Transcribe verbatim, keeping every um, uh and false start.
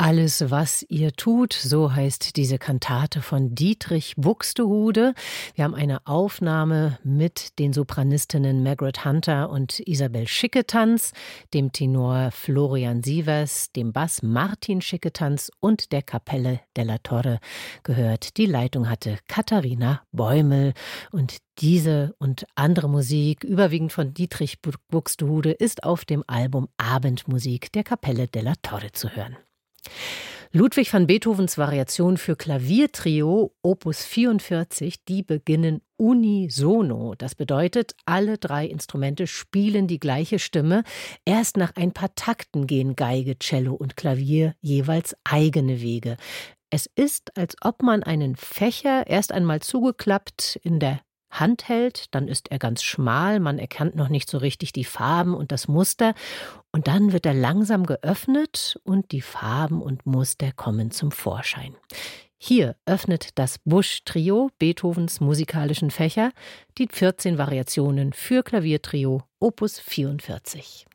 Alles, was ihr tut, so heißt diese Kantate von Dietrich Buxtehude. Wir haben eine Aufnahme mit den Sopranistinnen Margaret Hunter und Isabel Schicketanz, dem Tenor Florian Sievers, dem Bass Martin Schicketanz und der Kapelle della Torre gehört. Die Leitung hatte Katharina Bäumel und diese und andere Musik, überwiegend von Dietrich Buxtehude, ist auf dem Album Abendmusik der Kapelle della Torre zu hören. Ludwig van Beethovens Variation für Klaviertrio Opus vierundvierzig, die beginnen unisono. Das bedeutet, alle drei Instrumente spielen die gleiche Stimme. Erst nach ein paar Takten gehen Geige, Cello und Klavier jeweils eigene Wege. Es ist, als ob man einen Fächer erst einmal zugeklappt in der Hand hält, dann ist er ganz schmal, man erkennt noch nicht so richtig die Farben und das Muster und dann wird er langsam geöffnet und die Farben und Muster kommen zum Vorschein. Hier öffnet das Busch-Trio Beethovens musikalischen Fächer die vierzehn Variationen für Klaviertrio Opus vierundvierzig.